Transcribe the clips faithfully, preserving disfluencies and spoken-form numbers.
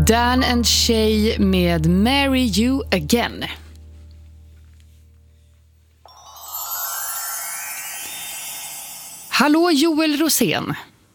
Dan and Shay med Marry You Again. Hallå Joel Rosén.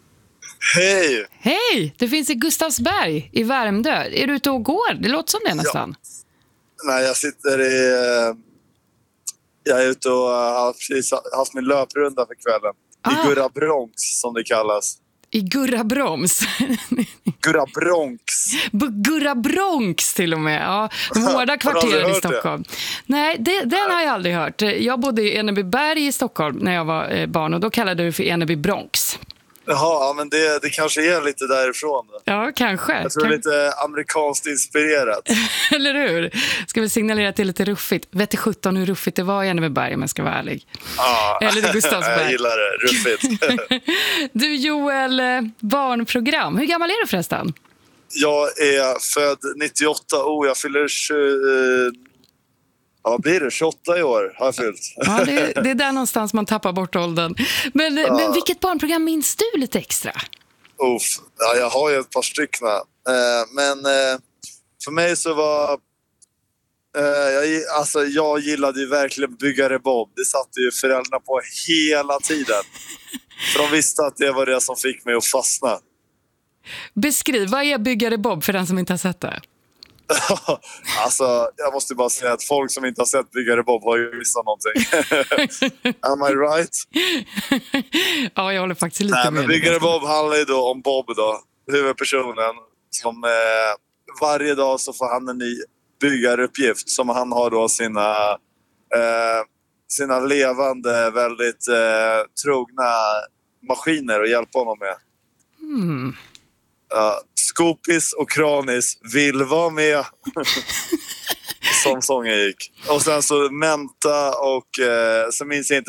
Hej! Hej, det finns i Gustavsberg i Värmdö. Är du ute och går? Det låter som det nästan. Ja. Nej, jag sitter i... Jag är ute och har precis haft min löprunda för kvällen. Ah. I Gurra Bronx, som det kallas. I Gurra Broms. Gurra Bronx. B- Gurra Bronx till och med. Ja, de hårda kvarteren i Stockholm. Det? Nej, det, den Nej. har jag aldrig hört. Jag bodde i Enebyberg i Stockholm när jag var barn och då kallade du för Eneby Bronx. Jaha, men det, det kanske är lite därifrån då. Ja, kanske. Jag tror kan... det är lite amerikanskt inspirerat. Eller hur? Ska vi signalera till lite ruffigt? Vet du sjutton hur ruffigt det var i Enebyberg om jag ska vara ärlig? Ja, eller det Gustavsberg. Jag gillar det, ruffigt. Du Joel, barnprogram. Hur gammal är du förresten? Jag är född nittioåtta. Oh, jag fyller tjugo... Ja, vad blir det? tjugoåtta i år har jag fyllt. Ja, det, det är där någonstans man tappar bort åldern. Men, ja. men vilket barnprogram minns du lite extra? Uff, ja, jag har ju ett par stycken. Eh, men eh, för mig så var... Eh, jag, alltså, jag gillade ju verkligen Byggare Bob. Det satt ju föräldrarna på hela tiden. För de visste att det var det som fick mig att fastna. Beskriv, vad är Byggare Bob för den som inte har sett det? Alltså, jag måste bara säga att folk som inte har sett Byggare Bob har ju missat någonting. Am I right? Ja, jag håller faktiskt lite Nej, med. Men Byggare Bob handlar ju då om Bob då, huvudpersonen. Som eh, varje dag så får han en ny byggaruppgift som han har då sina, eh, sina levande, väldigt eh, trogna maskiner att hjälpa honom med. Mm. Uh, Skopis och Kranis vill vara med. Som sången gick. Och sen så Menta och uh, så minns jag inte